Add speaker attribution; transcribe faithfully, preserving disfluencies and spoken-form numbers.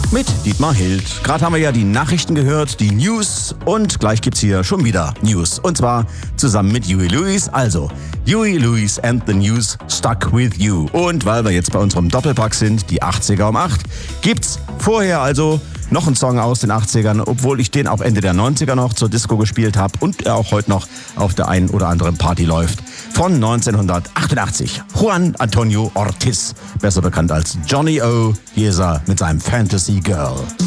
Speaker 1: mit Dietmar Hild. Gerade haben wir ja die Nachrichten gehört, die News und gleich gibt's hier schon wieder News. Und zwar zusammen mit Huey Lewis. Also, Huey Lewis and the News Stuck With You. Und weil wir jetzt bei unserem Doppelpack sind, die achtziger um acht, gibt's vorher also noch ein Song aus den achtzigern, obwohl ich den auch Ende der neunziger noch zur Disco gespielt habe und er auch heute noch auf der einen oder anderen Party läuft. Von neunzehnhundertachtundachtzig. Juan Antonio Ortiz, besser bekannt als Johnny O. Hier ist er mit seinem Fantasy Girl.